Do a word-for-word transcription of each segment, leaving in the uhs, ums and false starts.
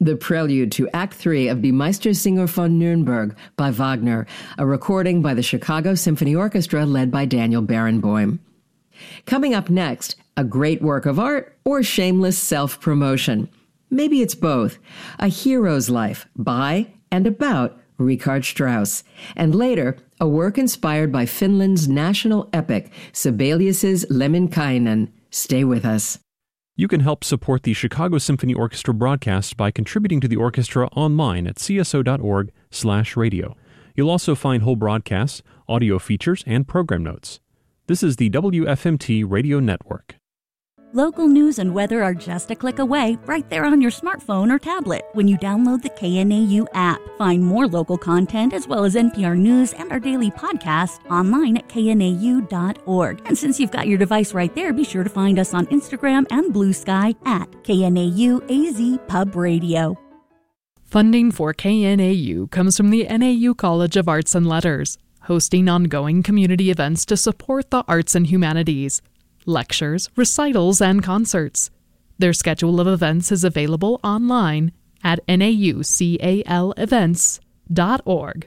the prelude to Act Three of Die Meistersinger von Nürnberg by Wagner, a recording by the Chicago Symphony Orchestra led by Daniel Barenboim. Coming up next, a great work of art or shameless self-promotion. Maybe it's both. A Hero's Life by and about Richard Strauss. And later, a work inspired by Finland's national epic, Sibelius's Lemminkainen. Stay with us. You can help support the Chicago Symphony Orchestra broadcast by contributing to the orchestra online at c s o dot org slash radio. You'll also find whole broadcasts, audio features, and program notes. This is the W F M T Radio Network. Local news and weather are just a click away, right there on your smartphone or tablet when you download the K N A U app. Find more local content as well as N P R News and our daily podcast online at k n a u dot org. And since you've got your device right there, be sure to find us on Instagram and Blue Sky at K N A U A Z Pub Radio. Funding for K N A U comes from the N A U College of Arts and Letters, hosting ongoing community events to support the arts and humanities. Lectures, recitals, and concerts. Their schedule of events is available online at N A U C A L events dot org.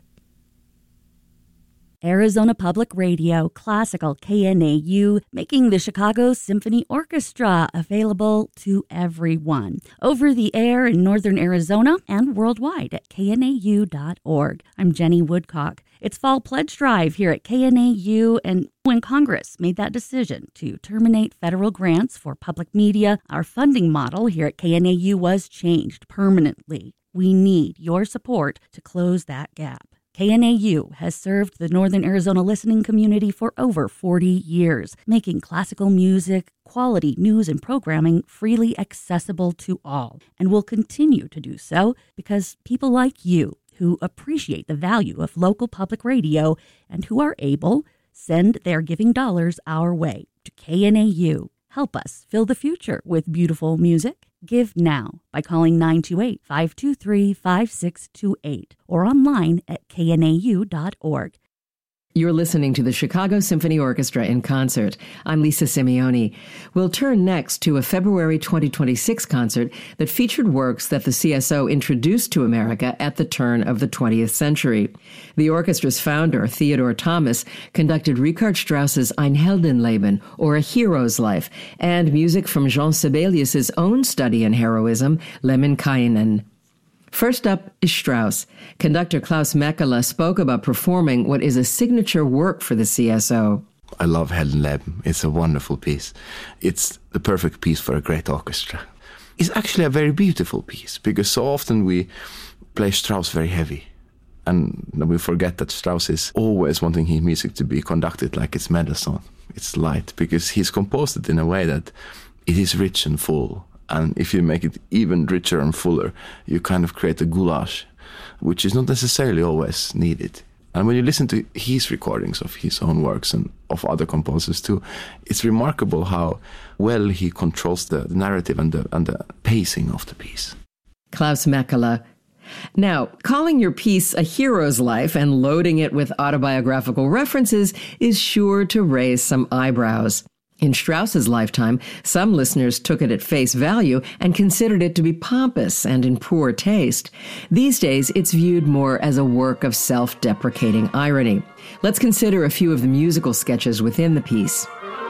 Arizona Public Radio, classical K N A U, making the Chicago Symphony Orchestra available to everyone. Over the air in northern Arizona and worldwide at k n a u dot org. I'm Jenny Woodcock. It's Fall Pledge Drive here at K N A U, and when Congress made that decision to terminate federal grants for public media, our funding model here at K N A U was changed permanently. We need your support to close that gap. K N A U has served the Northern Arizona listening community for over forty years, making classical music, quality news, and programming freely accessible to all, and will continue to do so because people like you who appreciate the value of local public radio and who are able send their giving dollars our way to K N A U. Help us fill the future with beautiful music. Give now by calling nine two eight, five two three, five six two eight or online at k n a u dot org. You're listening to the Chicago Symphony Orchestra in concert. I'm Lisa Simeoni. We'll turn next to a February twenty twenty-six concert that featured works that the C S O introduced to America at the turn of the twentieth century. The orchestra's founder, Theodore Thomas, conducted Richard Strauss's Ein Heldenleben, or A Hero's Life, and music from Jean Sibelius's own study in heroism, Lemminkainen. First up is Strauss. Conductor Klaus Mäkelä spoke about performing what is a signature work for the C S O. I love Heldenleben. It's a wonderful piece. It's the perfect piece for a great orchestra. It's actually a very beautiful piece because so often we play Strauss very heavy. And we forget that Strauss is always wanting his music to be conducted like it's Mendelssohn. It's light because he's composed it in a way that it is rich and full. And if you make it even richer and fuller, you kind of create a goulash, which is not necessarily always needed. And when you listen to his recordings of his own works and of other composers too, it's remarkable how well he controls the narrative and the, and the pacing of the piece. Klaus Mäkelä. Now, calling your piece A Hero's Life and loading it with autobiographical references is sure to raise some eyebrows. In Strauss's lifetime, some listeners took it at face value and considered it to be pompous and in poor taste. These days, it's viewed more as a work of self-deprecating irony. Let's consider a few of the musical sketches within the piece.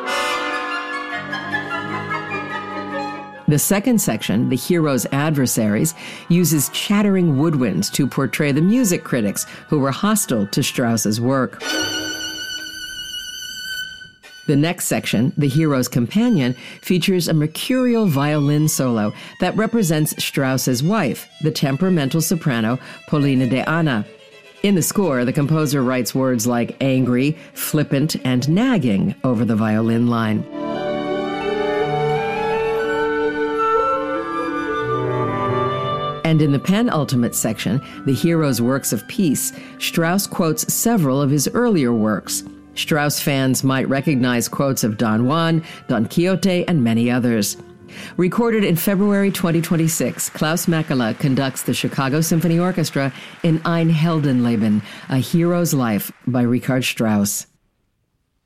The second section, The Hero's Adversaries, uses chattering woodwinds to portray the music critics who were hostile to Strauss's work. The next section, The Hero's Companion, features a mercurial violin solo that represents Strauss's wife, the temperamental soprano Paulina de Anna. In the score, the composer writes words like angry, flippant, and nagging over the violin line. And in the penultimate section, The Hero's Works of Peace, Strauss quotes several of his earlier works. Strauss fans might recognize quotes of Don Juan, Don Quixote, and many others. Recorded in February twenty twenty-six, Klaus Mäkelä conducts the Chicago Symphony Orchestra in Ein Heldenleben, A Hero's Life by Richard Strauss.